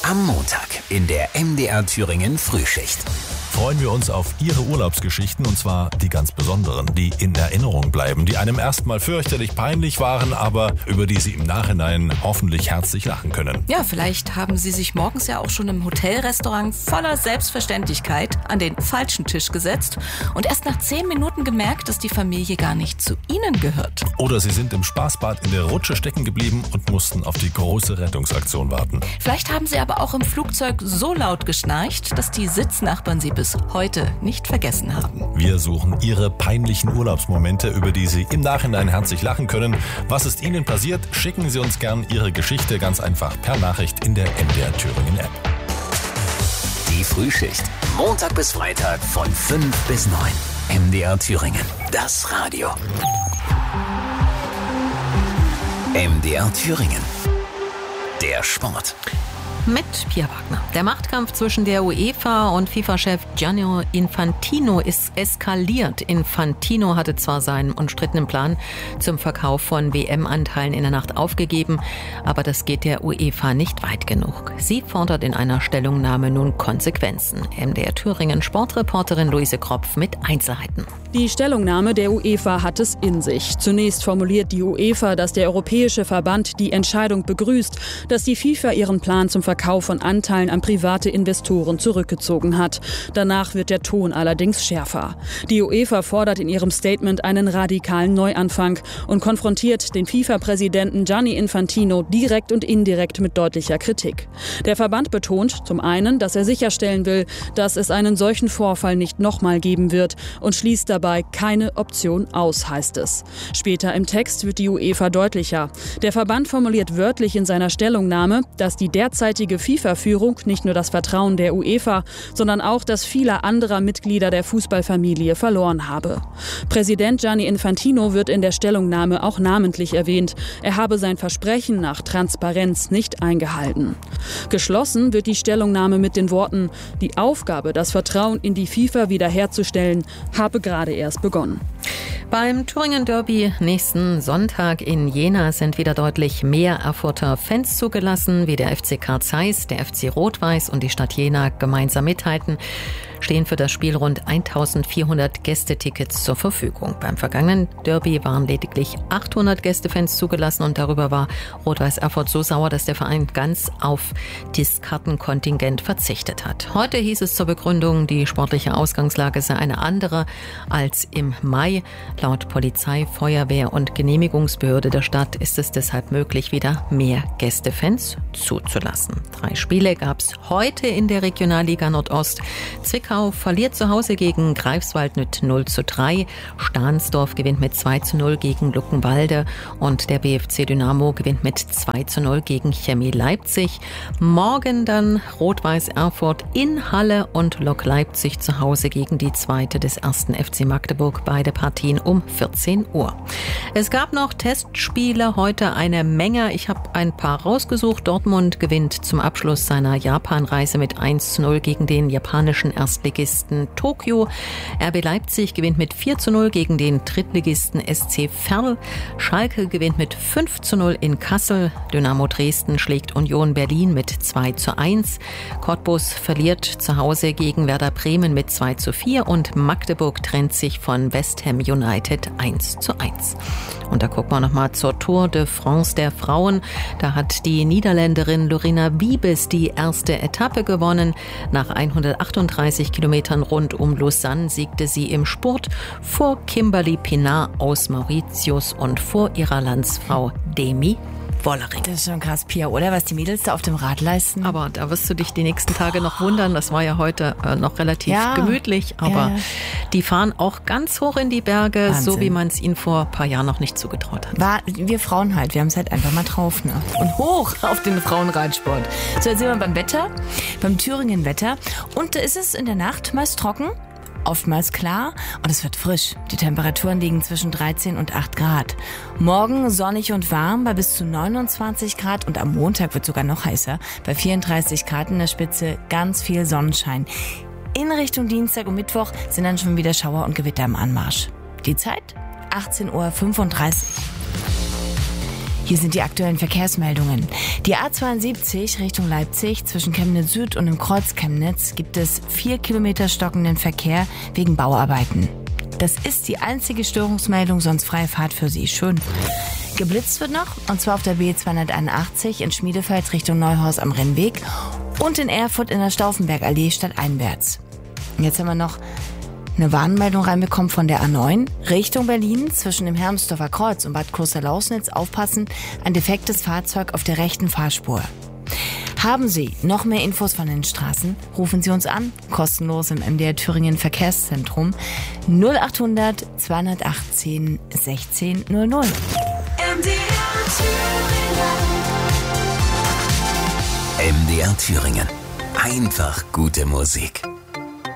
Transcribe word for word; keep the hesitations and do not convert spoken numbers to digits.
Am Montag in der M D R Thüringen Frühschicht. Freuen wir uns auf Ihre Urlaubsgeschichten, und zwar die ganz besonderen, die in Erinnerung bleiben, die einem erstmal fürchterlich peinlich waren, aber über die Sie im Nachhinein hoffentlich herzlich lachen können. Ja, vielleicht haben Sie sich morgens ja auch schon im Hotelrestaurant voller Selbstverständlichkeit an den falschen Tisch gesetzt und erst nach zehn Minuten gemerkt, dass die Familie gar nicht zu Ihnen gehört. Oder Sie sind im Spaßbad in der Rutsche stecken geblieben und mussten auf die große Rettungsaktion warten. Vielleicht haben Sie aber auch im Flugzeug so laut geschnarcht, dass die Sitznachbarn Sie bis heute nicht vergessen haben. Wir suchen Ihre peinlichen Urlaubsmomente, über die Sie im Nachhinein herzlich lachen können. Was ist Ihnen passiert? Schicken Sie uns gern Ihre Geschichte ganz einfach per Nachricht in der M D R Thüringen App. Die Frühschicht. Montag bis Freitag von fünf bis neun. M D R Thüringen. Das Radio. M D R Thüringen. Der Sport. Mit Pia Wagner. Der Machtkampf zwischen der UEFA und FIFA-Chef Gianni Infantino ist eskaliert. Infantino hatte zwar seinen umstrittenen Plan zum Verkauf von W M-Anteilen in der Nacht aufgegeben, aber das geht der UEFA nicht weit genug. Sie fordert in einer Stellungnahme nun Konsequenzen. M D R Thüringen Sportreporterin Luise Kropf mit Einzelheiten. Die Stellungnahme der UEFA hat es in sich. Zunächst formuliert die UEFA, dass der Europäische Verband die Entscheidung begrüßt, dass die FIFA ihren Plan zum Verkauf von Anteilen an private Investoren zurückgezogen hat. Danach wird der Ton allerdings schärfer. Die UEFA fordert in ihrem Statement einen radikalen Neuanfang und konfrontiert den FIFA-Präsidenten Gianni Infantino direkt und indirekt mit deutlicher Kritik. Der Verband betont zum einen, dass er sicherstellen will, dass es einen solchen Vorfall nicht nochmal geben wird und schließt dabei keine Option aus, heißt es. Später im Text wird die UEFA deutlicher. Der Verband formuliert wörtlich in seiner Stellungnahme, dass die derzeitige FIFA-Führung nicht nur das Vertrauen der UEFA, sondern auch das vieler anderer Mitglieder der Fußballfamilie verloren habe. Präsident Gianni Infantino wird in der Stellungnahme auch namentlich erwähnt. Er habe sein Versprechen nach Transparenz nicht eingehalten. Geschlossen wird die Stellungnahme mit den Worten: Die Aufgabe, das Vertrauen in die FIFA wiederherzustellen, habe gerade erst begonnen. Beim Thüringen Derby nächsten Sonntag in Jena sind wieder deutlich mehr Erfurter Fans zugelassen, wie der F C Karl Zeiss, der F C Rot-Weiß und die Stadt Jena gemeinsam mithalten. Stehen für das Spiel rund eintausendvierhundert Gästetickets zur Verfügung. Beim vergangenen Derby waren lediglich achthundert Gästefans zugelassen und darüber war Rot-Weiß Erfurt so sauer, dass der Verein ganz auf das Kartenkontingent verzichtet hat. Heute hieß es zur Begründung, die sportliche Ausgangslage sei eine andere als im Mai. Laut Polizei, Feuerwehr und Genehmigungsbehörde der Stadt ist es deshalb möglich, wieder mehr Gästefans zuzulassen. Drei Spiele gab es heute in der Regionalliga Nordost. Zwickau verliert zu Hause gegen Greifswald mit null zu drei. Stahnsdorf gewinnt mit zwei zu null gegen Luckenwalde und der B F C Dynamo gewinnt mit zwei zu null gegen Chemie Leipzig. Morgen dann Rot-Weiß Erfurt in Halle und Lok Leipzig zu Hause gegen die zweite des ersten F C Magdeburg. Beide Partien um vierzehn Uhr. Es gab noch Testspiele, heute eine Menge. Ich habe ein paar rausgesucht. Dortmund gewinnt zum Abschluss seiner Japanreise mit eins zu null gegen den japanischen Erstligisten Tokio. R B Leipzig gewinnt mit vier zu null gegen den Drittligisten S C Verl. Schalke gewinnt mit fünf zu null in Kassel. Dynamo Dresden schlägt Union Berlin mit zwei zu eins. Cottbus verliert zu Hause gegen Werder Bremen mit zwei zu vier und Magdeburg trennt sich von West Ham United eins zu eins. Und da gucken wir nochmal zur Tour de France der Frauen. Da hat die Niederländerin Lorena Wiebes die erste Etappe gewonnen. Nach hundertachtunddreißig Kilometern rund um Lausanne siegte sie im Spurt vor Kimberly Pinard aus Mauritius und vor ihrer Landsfrau Demi Wollering. Das ist schon krass, Pia, oder? Was die Mädels da auf dem Rad leisten. Aber da wirst du dich die nächsten Tage noch wundern. Das war ja heute äh, noch relativ ja. gemütlich. Aber ja, ja. die fahren auch ganz hoch in die Berge, Wahnsinn. So wie man es ihnen vor ein paar Jahren noch nicht zugetraut hat. War, wir Frauen halt, wir haben es halt einfach mal drauf. Ne? Und hoch auf den Frauenradsport. So, jetzt sind wir beim Wetter, beim Thüringen-Wetter. Und da ist es in der Nacht meist trocken. Oftmals klar und es wird frisch. Die Temperaturen liegen zwischen dreizehn und acht Grad. Morgen sonnig und warm bei bis zu neunundzwanzig Grad und am Montag wird sogar noch heißer. Bei vierunddreißig Grad in der Spitze ganz viel Sonnenschein. In Richtung Dienstag und Mittwoch sind dann schon wieder Schauer und Gewitter im Anmarsch. Die Zeit achtzehn Uhr fünfunddreißig. Hier sind die aktuellen Verkehrsmeldungen. Die A zweiundsiebzig Richtung Leipzig zwischen Chemnitz Süd und dem Kreuz Chemnitz gibt es vier Kilometer stockenden Verkehr wegen Bauarbeiten. Das ist die einzige Störungsmeldung, sonst freie Fahrt für Sie. Schön. Geblitzt wird noch, und zwar auf der B zweihunderteinundachtzig in Schmiedefeld Richtung Neuhaus am Rennweg und in Erfurt in der Stauffenbergallee stadteinwärts. Jetzt haben wir noch eine Warnmeldung reinbekommen von der A neun. Richtung Berlin zwischen dem Hermsdorfer Kreuz und Bad Klosterlausnitz aufpassen, ein defektes Fahrzeug auf der rechten Fahrspur. Haben Sie noch mehr Infos von den Straßen? Rufen Sie uns an, kostenlos im M D R Thüringen Verkehrszentrum null achthundert zweihundertachtzehn sechzehn null null. M D R Thüringen. M D R Thüringen. Einfach gute Musik.